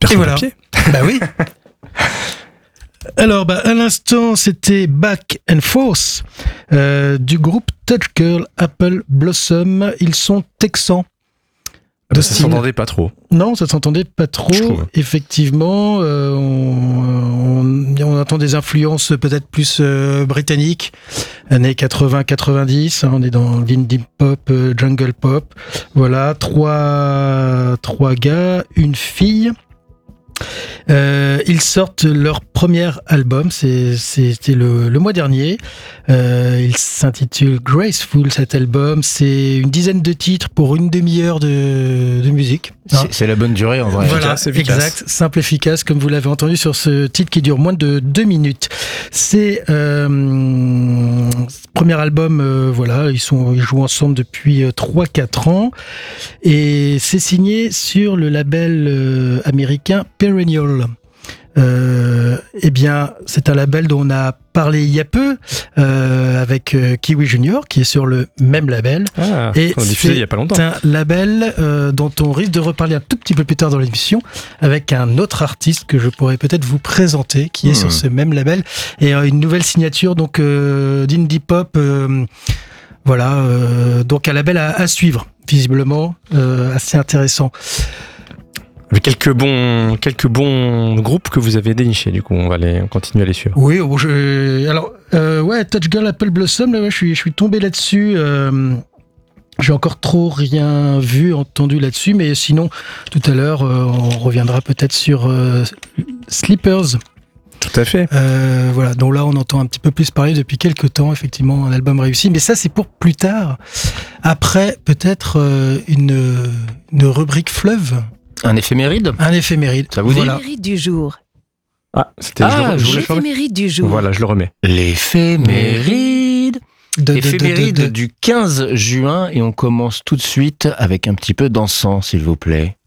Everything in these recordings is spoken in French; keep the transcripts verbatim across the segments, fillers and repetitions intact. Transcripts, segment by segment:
Version voilà. papier. Bah oui. Alors, bah, à l'instant, c'était Back and Forth euh, du groupe Touch Girl Apple Blossom. Ils sont texans. Ah bah ça s'entendait pas trop. Non, ça s'entendait pas trop. Effectivement, euh, on, on, on entend des influences peut-être plus euh, britanniques, années quatre-vingts quatre-vingt-dix. Hein, on est dans l'indie pop, euh, jungle pop. Voilà, trois, trois gars, une fille. Euh, ils sortent leur premier album, c'est, c'était le, le mois dernier. Euh, il s'intitule Graceful, cet album. C'est une dizaine de titres pour une demi-heure de, de musique. Hein. C'est, c'est la bonne durée en vrai. Voilà, efficace, efficace. Exact, simple, efficace, comme vous l'avez entendu sur ce titre qui dure moins de deux minutes. C'est euh, premier album, euh, voilà, ils sont, ils jouent ensemble depuis trois quatre ans et c'est signé sur le label euh, américain Perennial. Euh, eh bien, c'est un label dont on a parlé il y a peu euh, avec euh, Kiwi Junior, qui est sur le même label. Ah, et on a diffusé il y a pas longtemps. C'est un label euh, dont on risque de reparler un tout petit peu plus tard dans l'émission avec un autre artiste que je pourrais peut-être vous présenter, qui est mmh. sur ce même label et euh, une nouvelle signature donc euh, d'indie pop. Euh, voilà, euh, donc un label à, à suivre, visiblement euh, assez intéressant. Avec quelques bons, quelques bons groupes que vous avez dénichés, du coup, on va les, on continue à les suivre. Oui, je, alors, euh, ouais, Touch Girl Apple Blossom, là, ouais, je suis, je suis tombé là-dessus. Euh, j'ai encore trop rien vu, entendu là-dessus, mais sinon, tout à l'heure, euh, on reviendra peut-être sur euh, Sleepers. Tout à fait. Euh, voilà, donc là, on entend un petit peu plus parler depuis quelques temps, effectivement, un album réussi, mais ça, c'est pour plus tard. Après, peut-être euh, une, une rubrique fleuve. Un éphéméride Un éphéméride. Ça vous dit ? L'éphéméride du jour. Ah, c'était ah, je, je l'éphéméride du jour. Voilà, je le remets. L'éphéméride de, de, Éphéméride de, de, de. du quinze juin et on commence tout de suite avec un petit peu d'encens, s'il vous plaît.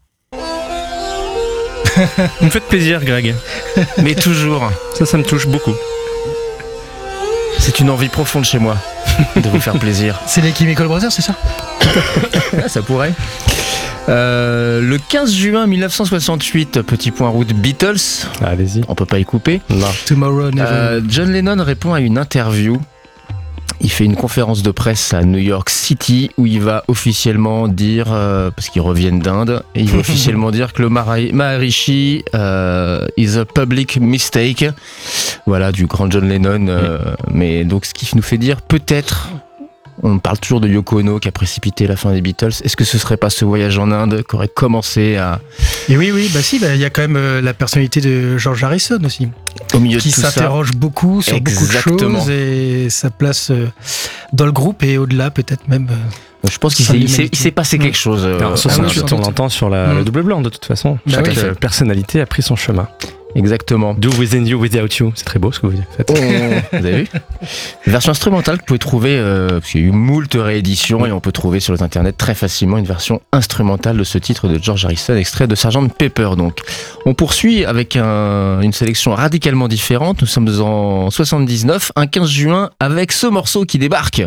Vous me faites plaisir, Greg. Mais toujours. Ça, ça me touche beaucoup. C'est une envie profonde chez moi de vous faire plaisir. C'est les Chemical Brothers, c'est ça ? Ah, ça pourrait. Euh, le quinze juin mille neuf cent soixante-huit, petit point route Beatles. Allez-y. On peut pas y couper. Non. Tomorrow Never. Euh, John Lennon répond à une interview. Il fait une conférence de presse à New York City où il va officiellement dire, euh, parce qu'ils reviennent d'Inde, et il va officiellement dire que le Maharishi euh, is a public mistake. Voilà, du grand John Lennon. Euh, mais donc, ce qui nous fait dire peut-être. On parle toujours de Yoko Ono qui a précipité la fin des Beatles. Est-ce que ce serait pas ce voyage en Inde qui aurait commencé à... Et oui, oui, bah si, bah, y a quand même euh, la personnalité de George Harrison aussi. Au milieu de qui tout ça. Qui s'interroge beaucoup sur Exactement. beaucoup de choses et sa place euh, dans le groupe et au-delà peut-être même... Euh, Je pense qu'il s'est, il s'est, il s'est passé quelque chose. Euh, en soixante-huit, on l'entend sur la, mmh. le double blanc de toute façon. Bah Chaque oui. personnalité a pris son chemin. Exactement. Do within you, without you. C'est très beau ce que vous faites. Oh, vous avez vu ? Version instrumentale que vous pouvez trouver, euh, parce qu'il y a eu moult rééditions et on peut trouver sur les internets très facilement une version instrumentale de ce titre de George Harrison, extrait de sergent Pepper. Donc, on poursuit avec un, une sélection radicalement différente. Nous sommes en soixante-dix-neuf, un quinze juin, avec ce morceau qui débarque.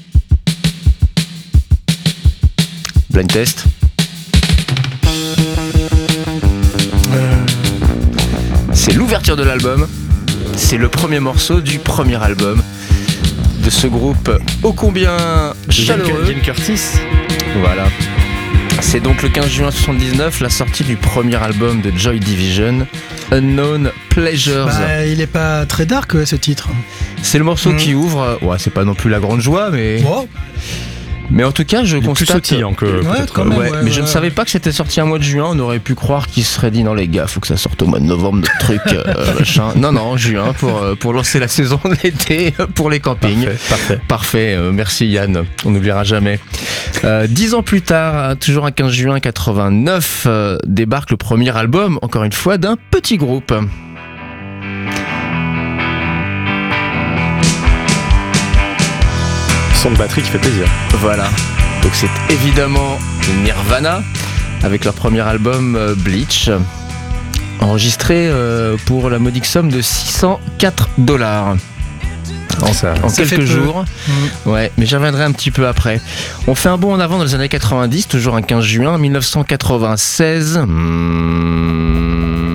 Blind test. C'est l'ouverture de l'album, c'est le premier morceau du premier album de ce groupe ô combien chaleureux. Ian Curtis. Voilà. C'est donc le quinze juin soixante-dix-neuf, la sortie du premier album de Joy Division, Unknown Pleasures. Bah, il est pas très dark ouais, ce titre. C'est le morceau mmh. qui ouvre, ouais, c'est pas non plus la grande joie, mais... Oh. Mais en tout cas, je il est constate... plus sautillant que... Ouais, quand même, ouais, ouais, mais ouais, je ouais. ne savais pas que c'était sorti un mois de juin. On aurait pu croire qu'il se serait dit, non les gars, faut que ça sorte au mois de novembre, notre truc, euh, machin. Non, non, juin, pour, pour lancer la saison d'été pour les campings. Parfait, parfait. Parfait, euh, merci Yann, on n'oubliera jamais. Euh, dix ans plus tard, toujours un quinze juin quatre-vingt-neuf, euh, débarque le premier album, encore une fois, d'un petit groupe. Son de batterie qui fait plaisir. Voilà. Donc c'est évidemment Nirvana avec leur premier album euh, Bleach, enregistré euh, pour la modique somme de six cent quatre dollars. En, ça, en ça quelques jours. Mmh. Ouais, mais j'y reviendrai un petit peu après. On fait un bond en avant dans les années quatre-vingt-dix, toujours un quinze juin mille neuf cent quatre-vingt-seize. Mmh.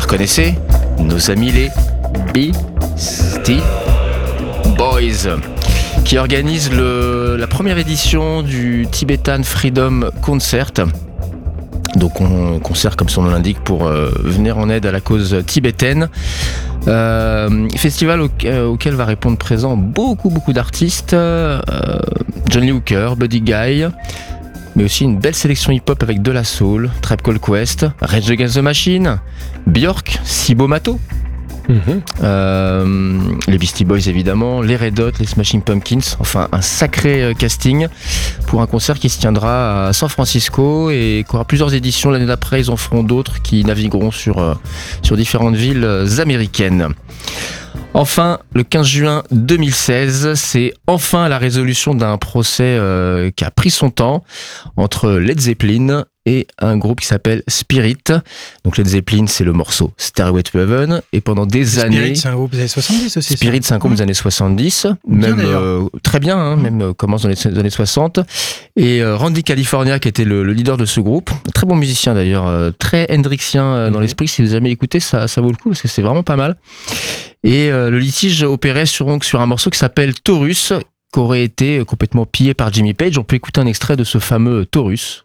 reconnaissez, nos amis les Beastie Boys, qui organisent le, la première édition du Tibetan Freedom Concert. Donc un concert, comme son nom l'indique, pour euh, venir en aide à la cause tibétaine. Euh, festival au, euh, auquel va répondre présent beaucoup beaucoup d'artistes, euh, John Lee Hooker, Buddy Guy, mais aussi une belle sélection hip-hop avec De La Soul, Tribe Called Quest, Rage Against the Machine, Björk, Cibo Matto, mm-hmm. euh, les Beastie Boys évidemment, les Red Hot, les Smashing Pumpkins, enfin un sacré casting pour un concert qui se tiendra à San Francisco et qui aura plusieurs éditions. L'année d'après, ils en feront d'autres qui navigueront sur, sur différentes villes américaines. Enfin, le quinze juin deux mille seize, c'est enfin la résolution d'un procès euh, qui a pris son temps entre Led Zeppelin et un groupe qui s'appelle Spirit. Donc Led Zeppelin, c'est le morceau Stairway to Heaven, et pendant des Spirit, années... Spirit, c'est un groupe des années soixante-dix aussi. Spirit, c'est un groupe des années soixante-dix, même euh, très bien, hein, même euh, commence dans les années soixante. Et euh, Randy California, qui était le, le leader de ce groupe, très bon musicien d'ailleurs, euh, très hendrixien euh, dans l'esprit. Si vous avez écouté, ça, ça vaut le coup parce que c'est vraiment pas mal. Et euh, le litige opérait sur, donc, sur un morceau qui s'appelle Taurus, qui aurait été complètement pillé par Jimmy Page. On peut écouter un extrait de ce fameux Taurus.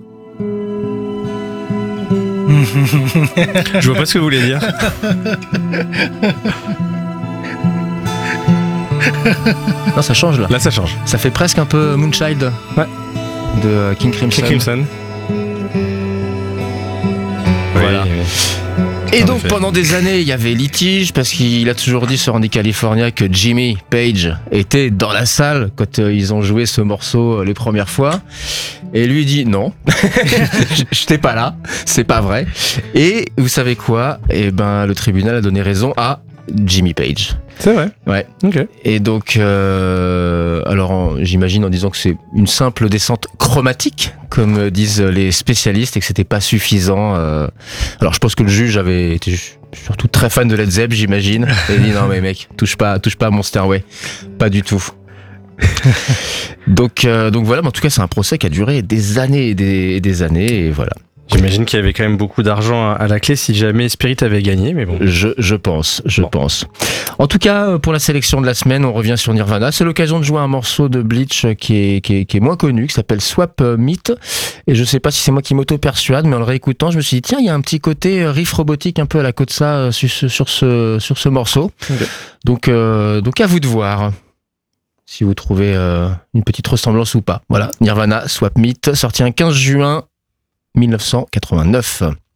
Je vois pas ce que vous voulez dire. Non, ça change là. Là, ça change. Ça fait presque un peu Moonchild, ouais, de King Crimson. King Crimson. Voilà. Oui, oui. Et en donc effet. pendant des années, il y avait litige parce qu'il a toujours dit sur Randy California que Jimmy Page était dans la salle quand euh, ils ont joué ce morceau euh, les premières fois. Et lui dit non, je n'étais pas là, c'est pas vrai. Et vous savez quoi ? Eh ben le tribunal a donné raison à Jimmy Page. C'est vrai. Ouais. Ok. Et donc, euh, alors en, j'imagine en disant que c'est une simple descente chromatique, comme disent les spécialistes, et que c'était pas suffisant. Euh, alors je pense que le juge avait été surtout très fan de Led Zepp, j'imagine. Et il dit non mais mec, touche pas, touche pas à mon Stairway, pas du tout. donc, euh, donc voilà. Mais en tout cas, c'est un procès qui a duré des années et des, et des années, et voilà. J'imagine qu'il y avait quand même beaucoup d'argent à la clé si jamais Spirit avait gagné, mais bon. Je, je pense, je bon. pense. En tout cas, pour la sélection de la semaine, on revient sur Nirvana. C'est l'occasion de jouer un morceau de Bleach qui est, qui est, qui est moins connu, qui s'appelle Swap Meet. Et je sais pas si c'est moi qui m'auto-persuade, mais en le réécoutant, je me suis dit, tiens, il y a un petit côté riff robotique un peu à la côte ça sur ce, sur ce, sur ce morceau. Okay. Donc, euh, donc à vous de voir si vous trouvez euh, une petite ressemblance ou pas. Voilà, Nirvana, Swap Meet, sorti un quinze juin mille neuf cent quatre-vingt-neuf.